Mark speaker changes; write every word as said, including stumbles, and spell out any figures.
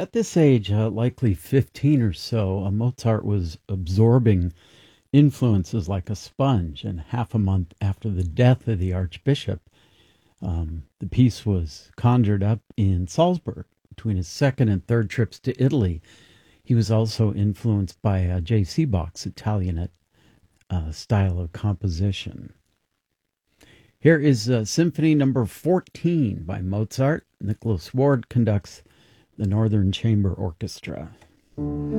Speaker 1: At this age, uh, likely fifteen or so, uh, Mozart was absorbing influences like a sponge. And half a month after the death of the Archbishop, um, the piece was conjured up in Salzburg. Between his second and third trips to Italy, he was also influenced by uh, J. C. Bach's Italianate uh, style of composition. Here is uh, Symphony Number fourteen by Mozart. Nicholas Ward conducts the Northern Chamber Orchestra.